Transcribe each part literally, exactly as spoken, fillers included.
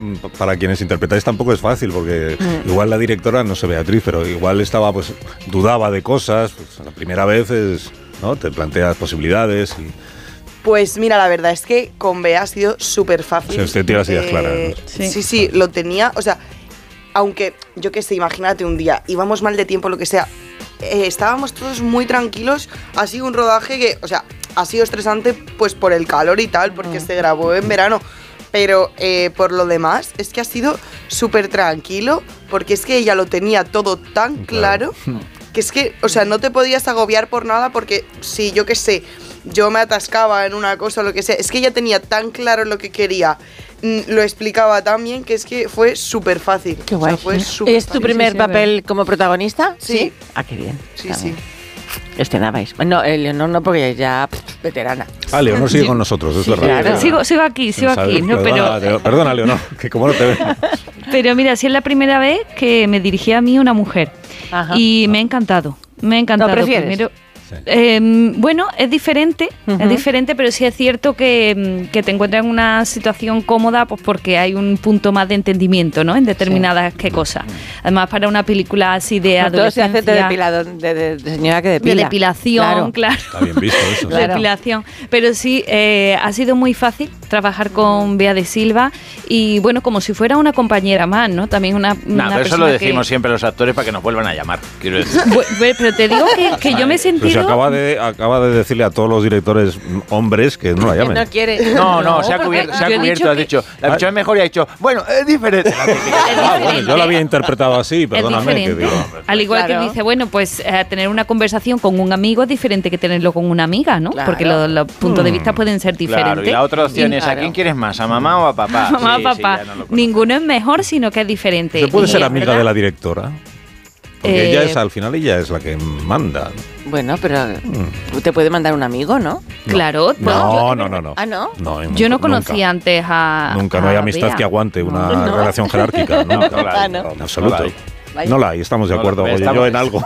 para quienes interpretáis tampoco es fácil, porque mm. igual la directora, no sé Beatriz, pero igual estaba, pues, dudaba de cosas, pues la primera vez es, ¿no? Te planteas posibilidades y... Pues mira, la verdad es que con Bea ha sido súper fácil. Sí, usted tiene las ideas claras, ¿no? Sí. sí, sí, lo tenía, o sea, aunque, yo qué sé, imagínate un día, íbamos mal de tiempo, lo que sea, eh, estábamos todos muy tranquilos, ha sido un rodaje que, o sea, ha sido estresante pues por el calor y tal, porque mm. se grabó en verano, pero eh, por lo demás es que ha sido súper tranquilo, porque es que ella lo tenía todo tan claro, claro que es que, o sea, no te podías agobiar por nada, porque si, yo qué sé, yo me atascaba en una cosa o lo que sea, es que ella tenía tan claro lo que quería, lo explicaba tan bien, que es que fue súper fácil. Qué guay. O sea, fue ¿Es tu fácil. primer sí, sí, papel como protagonista? Sí. ¿Sí? Ah, qué bien. Sí, sí. Estrenabais. No, Leonor no, porque ya pff, veterana. Ah, Leonor sigue sí. con nosotros, es sí, verdad. Claro. Sigo, sigo aquí, sigo aquí. No, perdona, pero... perdona, Leonor, que como no te veo. Pero mira, si es la primera vez que me dirigía a mí una mujer. Ajá. Y me ha encantado. Me ha encantado. ¿Lo prefieres? Primero, Sí. Eh, bueno, es diferente, uh-huh. es diferente, pero sí es cierto que, que te encuentras en una situación cómoda, pues porque hay un punto más de entendimiento, ¿no? En determinadas sí. qué cosas. Además, para una película así de no, adolescencia... Todo se hace de, depilado, de, de, de señora que depila. De depilación, claro. claro. Está bien visto eso. De depilación. Pero sí, eh, ha sido muy fácil trabajar con Bea de Silva y, bueno, como si fuera una compañera más, ¿no? También una, no, una pero eso lo decimos que... siempre los actores para que nos vuelvan a llamar, quiero decir. Bueno, pero te digo que, que yo me he sentido... Acaba de, acaba de decirle a todos los directores hombres que no la llamen. No quiere. No, no, no se ha cubierto, se ha cubierto has que... dicho. La ha dicho es mejor y ha dicho, bueno, es diferente. Ah, bueno, yo la había interpretado así, perdóname. Que digo, Al igual claro. que dice, bueno, pues eh, tener una conversación con un amigo es diferente que tenerlo con una amiga, ¿no? Claro. Porque los, los puntos de vista pueden ser diferentes. Claro, y la otra opción y, es, claro. ¿a quién quieres más? ¿A mamá o a papá? A mamá sí, o papá. Sí, no Ninguno es mejor, sino que es diferente. ¿Se puede y ser amiga ¿verdad? de la directora? Porque eh, ella es, al final, ella es la que manda. Bueno, pero mm. te puede mandar un amigo, ¿no? no. Claro. No, no, no, no. ¿Ah, no? no yo no conocía nunca. antes a Nunca, no hay amistad Bea. que aguante una no. relación jerárquica. No, no, no, la hay, no. En absoluto. No la hay, no la hay estamos de no acuerdo. La, Oye, estamos. yo en algo.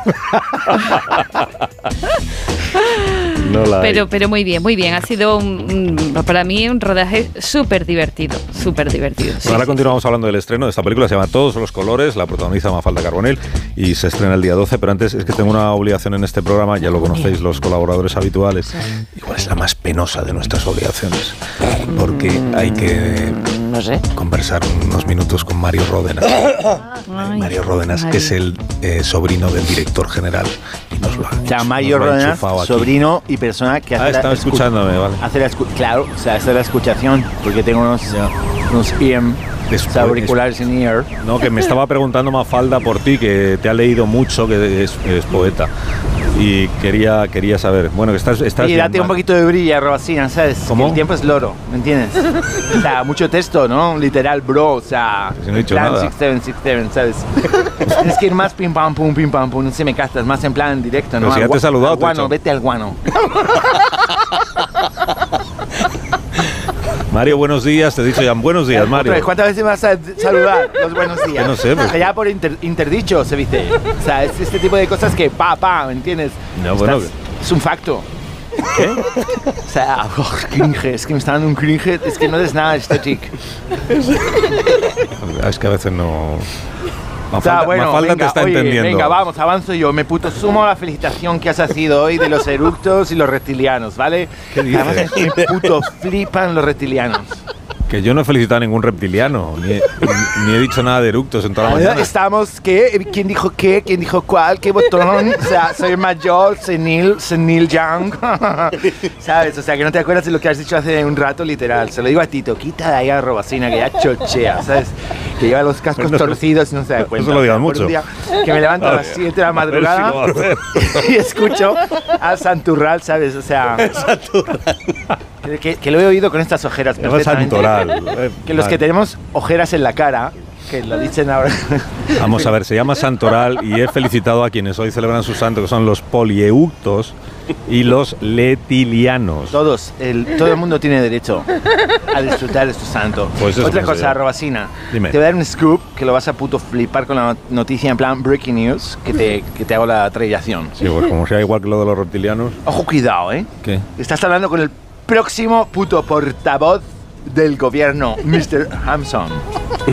No la pero, hay. pero muy bien, muy bien. Ha sido un, un, para mí un rodaje súper divertido, súper divertido. Bueno, sí, ahora sí, continuamos sí. hablando del estreno de esta película, se llama Todos los colores, la protagoniza Mafalda Carbonell y se estrena el día doce, pero antes es que tengo una obligación en este programa, ya lo conocéis los colaboradores habituales, sí. igual es la más penosa de nuestras obligaciones, porque hay que no sé. conversar unos minutos con Mario Ródenas. Ay, Mario Ródenas, Mario. que es el eh, sobrino del director general. Y nos lo ha, o sea, Mario Ródenas, sobrino y persona que hace ah, está la escuchándome, vale. Hace la escu claro, o sea, hace la escuchación, porque tengo unos, unos E M, Después, auriculares en ear. No, que me estaba preguntando Mafalda por ti, que te ha leído mucho, que es, es poeta. Y quería, quería saber, bueno, que estás... estás y date un poquito de brillo, Robacina, ¿sabes? ¿Cómo? El tiempo es loro, ¿me entiendes? O sea, mucho texto, ¿no? Literal, bro, o sea... Si no he dicho nada. seis siete seis siete, ¿sabes? Tienes que ir más pim pam pum, pim pam pum, no sé, me castas, más en plan directo, ¿no? Pero si ya te he saludado, al guano, te he vete al guano. Mario, buenos días, te he dicho ya, buenos días, Mario. ¿Cuántas veces me vas a saludar los buenos días? Yo no sé, pues... Ya por inter, interdicho se dice. O sea, es este tipo de cosas que pa, pa, ¿me entiendes? No, bueno, Estás, es un facto. ¿Qué? O sea, oh, cringe, es que me está dando un cringe, es que no es nada estético. Es que a veces no... Mafalda, o sea, bueno, Mafalda venga, te está oye, entendiendo. Venga, vamos, avanzo yo. Me puto sumo a la felicitación que has sido hoy de los eructos y los reptilianos, ¿vale? ¿Qué dices? Además, me puto flipan los reptilianos. Que yo no he felicitado a ningún reptiliano, ni he, ni he dicho nada de eructos en toda la mañana. Estamos, ¿qué? ¿Quién dijo qué? ¿Quién dijo cuál? ¿Qué botón? O sea, soy mayor, senil, senil young. ¿Sabes? O sea, que no te acuerdas de lo que has dicho hace un rato, literal. Se lo digo a Tito, quita de ahí a Robacina, que ya chochea, ¿sabes? Que lleva los cascos no, torcidos y no se da cuenta. No se lo digas mucho. Un día que me levanto a las siete de la madrugada si y escucho a Santurral, ¿sabes? O sea... Santurral. Que, que, que lo he oído con estas ojeras perfectamente. Santoral. Que los que tenemos ojeras en la cara, que lo dicen ahora. Vamos a ver, se llama Santoral y he felicitado a quienes hoy celebran su santo, que son los polieuctos y los letilianos. Todos, el, todo el mundo tiene derecho a disfrutar de su santo. Pues otra cosa, Robacina. Dime. Te voy a dar un scoop que lo vas a puto flipar con la noticia en plan breaking news, que te, que te hago la trayación. Sí, pues como sea igual que lo de los reptilianos. Ojo, cuidado, ¿eh? ¿Qué? Estás hablando con el próximo puto portavoz del gobierno, mister Hamson.